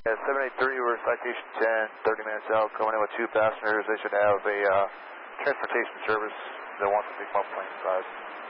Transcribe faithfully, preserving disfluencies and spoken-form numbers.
Yeah, seven eight three, we're citation ten, thirty minutes out, coming in with two passengers. They should have a uh, transportation service that wants to pick them up plane side.